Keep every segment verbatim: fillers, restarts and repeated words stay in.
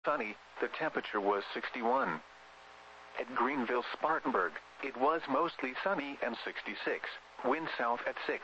sunny, the temperature was sixty-one. At Greenville Spartanburg, it was mostly sunny and sixty-six, wind south at six.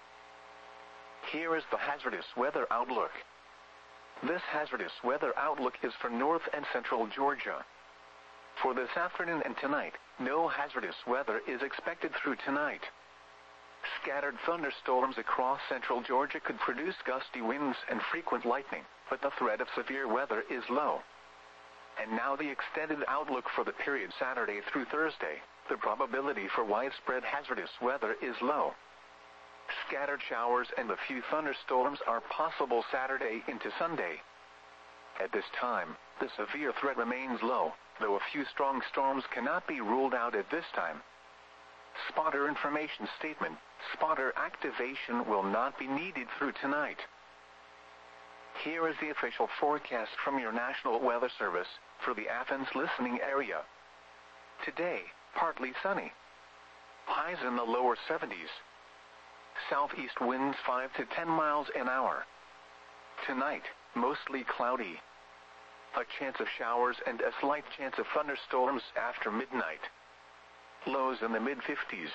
Here is the hazardous weather outlook. This hazardous weather outlook is for north and central Georgia. For this afternoon and tonight, no hazardous weather is expected through tonight. Scattered thunderstorms across central Georgia could produce gusty winds and frequent lightning, but the threat of severe weather is low. And now the extended outlook for the period Saturday through Thursday. The probability for widespread hazardous weather is low. Scattered showers and a few thunderstorms are possible Saturday into Sunday. At this time, the severe threat remains low, though a few strong storms cannot be ruled out at this time. Spotter information statement: spotter activation will not be needed through tonight. Here is the official forecast from your National Weather Service for the Athens listening area. Today, partly sunny. Highs in the lower seventies. Southeast winds five to ten miles an hour. Tonight, mostly cloudy. A chance of showers and a slight chance of thunderstorms after midnight. Lows in the mid fifties.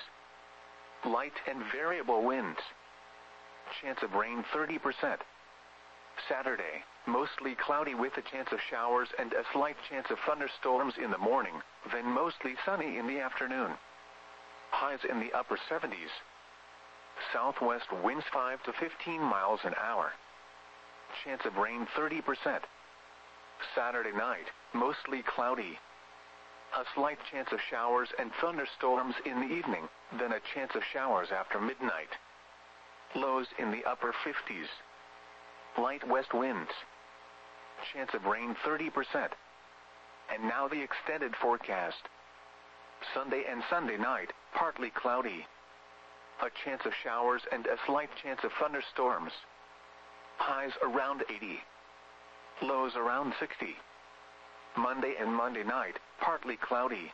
Light and variable winds. Chance of rain thirty percent. Saturday, mostly cloudy with a chance of showers and a slight chance of thunderstorms in the morning, then mostly sunny in the afternoon. Highs in the upper seventies. Southwest winds five to fifteen miles an hour. Chance of rain thirty percent. Saturday night, mostly cloudy. A slight chance of showers and thunderstorms in the evening, then a chance of showers after midnight. Lows in the upper fifties. Light west winds. Chance of rain thirty percent. And now the extended forecast. Sunday and Sunday night, partly cloudy. A chance of showers and a slight chance of thunderstorms. Highs around eighty. Lows around sixty. Monday and Monday night, partly cloudy.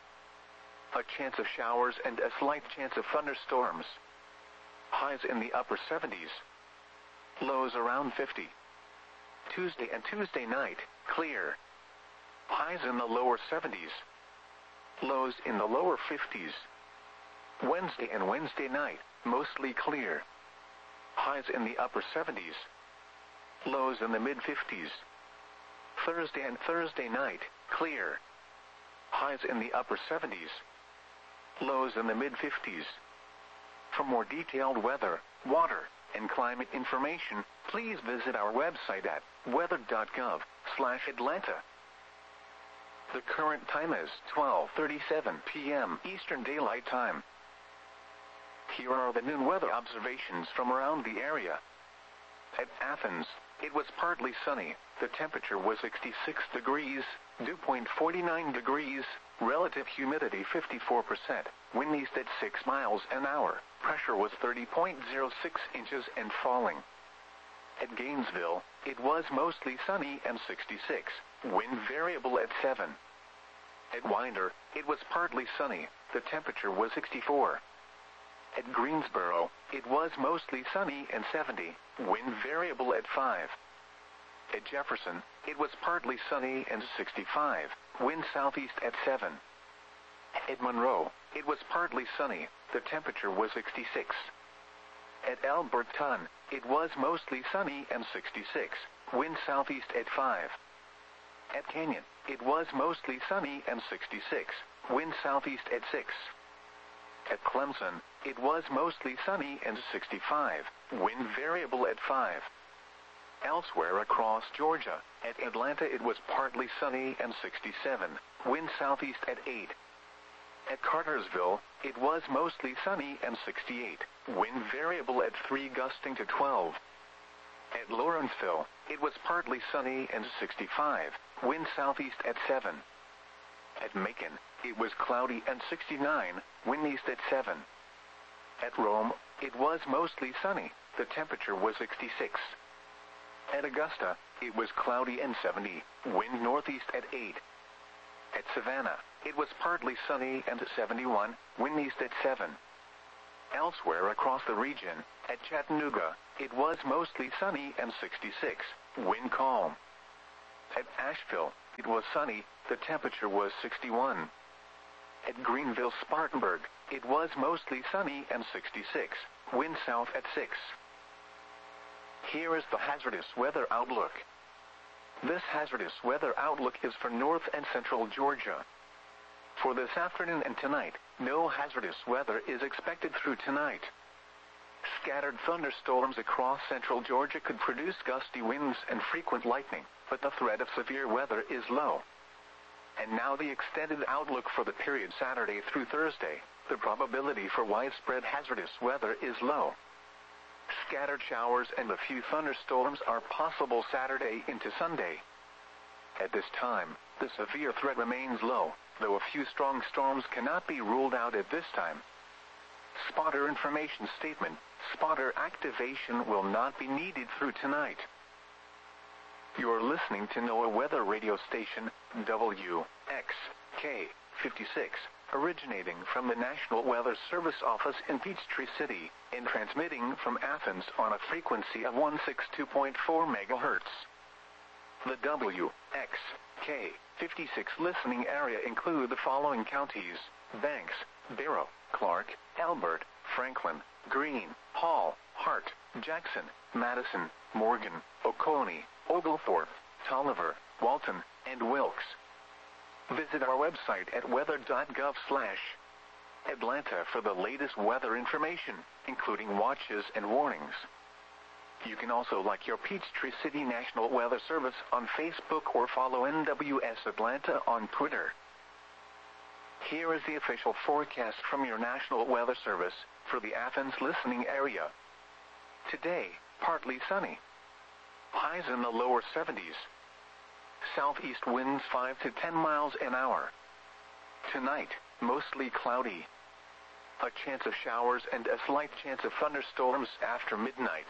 A chance of showers and a slight chance of thunderstorms. Highs in the upper seventies. Lows around fifty. Tuesday and Tuesday night, clear. Highs in the lower seventies. Lows in the lower fifties. Wednesday and Wednesday night, mostly clear. Highs in the upper seventies. Lows in the mid fifties. Thursday and Thursday night, clear. Highs in the upper seventies. Lows in the mid fifties. For more detailed weather, water, and climate information, please visit our website at weather dot gov slash Atlanta. The current time is twelve thirty-seven p m Eastern Daylight Time. Here are the noon weather observations from around the area. At Athens, it was partly sunny. The temperature was sixty-six degrees, dew point forty-nine degrees, relative humidity fifty-four percent, wind east at six miles an hour, pressure was thirty point zero six inches and falling. At Gainesville, it was mostly sunny and sixty-six, wind variable at seven. At Winder, it was partly sunny, the temperature was sixty-four. At Greensboro, it was mostly sunny and seventy, wind variable at five. At Jefferson, it was partly sunny and sixty-five, wind southeast at seven. At Monroe, it was partly sunny, the temperature was sixty-six. At Alberton, it was mostly sunny and sixty-six, wind southeast at five. At Canyon, it was mostly sunny and sixty-six, wind southeast at six. At Clemson, it was mostly sunny and sixty-five, wind variable at five. Elsewhere across Georgia, at Atlanta it was partly sunny and sixty-seven, wind southeast at eight. At Cartersville, it was mostly sunny and sixty-eight, wind variable at three gusting to twelve. At Lawrenceville, it was partly sunny and sixty-five, wind southeast at seven. At Macon, it was cloudy and sixty-nine, wind east at seven. At Rome, it was mostly sunny, the temperature was sixty-six. At Augusta, it was cloudy and seventy, wind northeast at eight. At Savannah, it was partly sunny and seventy-one, wind east at seven. Elsewhere across the region, at Chattanooga, it was mostly sunny and sixty-six, wind calm. At Asheville, it was sunny, the temperature was sixty-one. At Greenville Spartanburg, it was mostly sunny and sixty-six, wind south at six. Here is the hazardous weather outlook. This hazardous weather outlook is for north and central Georgia. For this afternoon and tonight, no hazardous weather is expected through tonight. Scattered thunderstorms across central Georgia could produce gusty winds and frequent lightning, but the threat of severe weather is low. And now the extended outlook for the period Saturday through Thursday. The probability for widespread hazardous weather is low. Scattered showers and a few thunderstorms are possible Saturday into Sunday. At this time, the severe threat remains low, though a few strong storms cannot be ruled out at this time. Spotter information statement: spotter activation will not be needed through tonight. You're listening to NOAA Weather Radio Station, W X K fifty-six, originating from the National Weather Service office in Peachtree City, and transmitting from Athens on a frequency of one sixty-two point four megahertz. The W X K fifty-six listening area include the following counties: Banks, Barrow, Clark, Elbert, Franklin, Greene, Hall, Hart, Jackson, Madison, Morgan, Oconee, Oglethorpe, Tolliver, Walton, and Wilkes. Visit our website at weather dot gov slash Atlanta for the latest weather information, including watches and warnings. You can also like your Peachtree City National Weather Service on Facebook or follow N W S Atlanta on Twitter. Here is the official forecast from your National Weather Service for the Athens listening area. Today, partly sunny. Highs in the lower seventies. Southeast winds five to ten miles an hour. Tonight, mostly cloudy. A chance of showers and a slight chance of thunderstorms after midnight.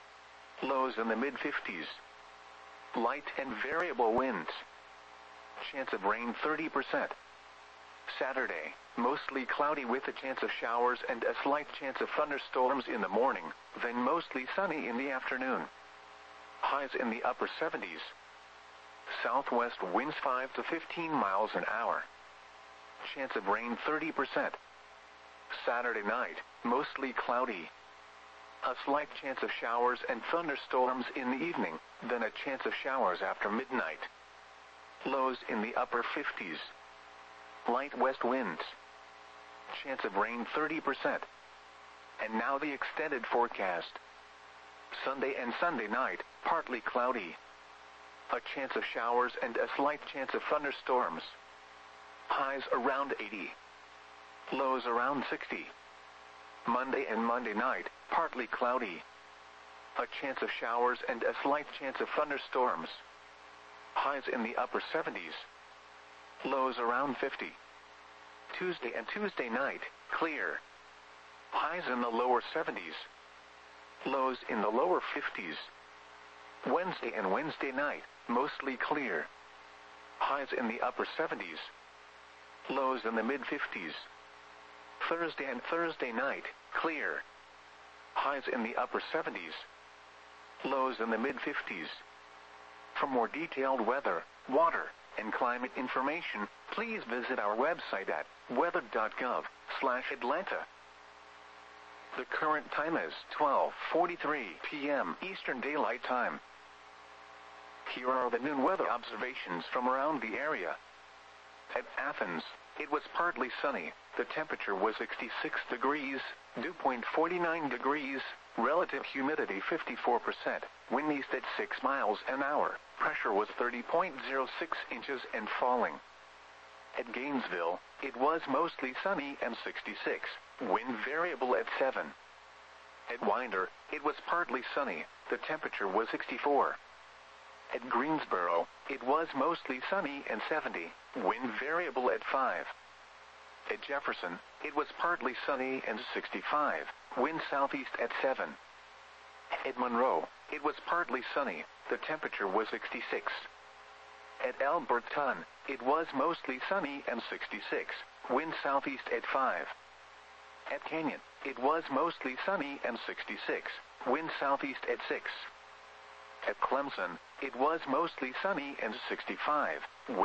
Lows in the mid fifties. Light and variable winds. Chance of rain thirty percent. Saturday, mostly cloudy with a chance of showers and a slight chance of thunderstorms in the morning, then mostly sunny in the afternoon. Highs in the upper seventies. Southwest winds five to fifteen miles an hour. Chance of rain thirty percent. Saturday night, mostly cloudy. A slight chance of showers and thunderstorms in the evening, then a chance of showers after midnight. Lows in the upper fifties. Light west winds. Chance of rain thirty percent. And now the extended forecast. Sunday and Sunday night, partly cloudy. A chance of showers and a slight chance of thunderstorms. Highs around eighty. Lows around sixty. Monday and Monday night, partly cloudy. A chance of showers and a slight chance of thunderstorms. Highs in the upper seventies. Lows around fifty. Tuesday and Tuesday night, clear. Highs in the lower seventies. Lows in the lower fifties. Wednesday and Wednesday night, mostly clear. Highs in the upper seventies. Lows in the mid fifties. Thursday and Thursday night, clear. Highs in the upper seventies. Lows in the mid fifties. For more detailed weather, water, and climate information, please visit our website at weather dot gov slash Atlanta. The current time is twelve forty-three p m Eastern Daylight Time. Here are the noon weather observations from around the area. At Athens, it was partly sunny. The temperature was sixty-six degrees, dew point forty-nine degrees, relative humidity fifty-four percent, wind east at six miles an hour, pressure was thirty point zero six inches and falling. At Gainesville, it was mostly sunny and sixty-six, wind variable at seven. At Winder, it was partly sunny, the temperature was sixty-four. At Greensboro, it was mostly sunny and seventy, wind variable at five. At Jefferson, it was partly sunny and sixty-five, wind southeast at seven. At Monroe, it was partly sunny, the temperature was sixty-six. At Alberton, it was mostly sunny and sixty-six, wind southeast at five. At Canyon, it was mostly sunny and sixty-six, wind southeast at six. At Clemson, it was mostly sunny and sixty-five.